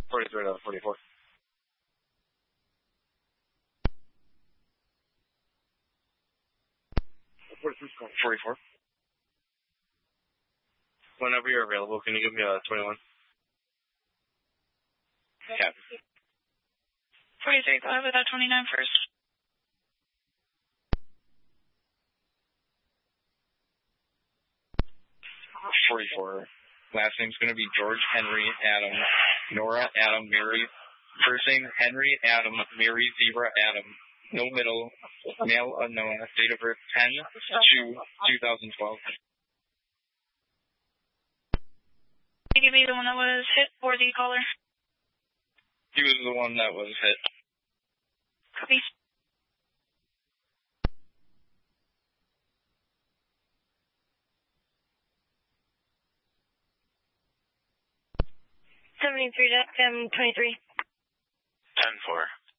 43 out of 44. 44. Whenever you're available, can you give me a 21? Yeah. 43, go ahead with that 29 first. $44. Last name's going to be George Henry Adam, Nora Adam Mary. First name Henry Adam Mary Zebra Adam. No middle. Male unknown. Date of birth 10/2/2012. Can you give me the one that was hit or the caller? He was the one that was hit. Copy. $73 to 23. 10-4.